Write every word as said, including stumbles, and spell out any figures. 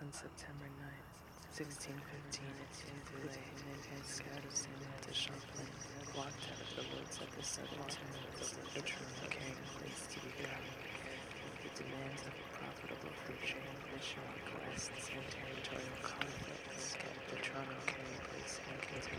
On September ninth, sixteen fifteen, it came through the hand scattered cement to Champlain, walked out of the woods at the southern terminus of the Toronto carrying place to be guarded, with the demands of a profitable food chain, mission requests, and territorial conflicts kept the Toronto carrying place in case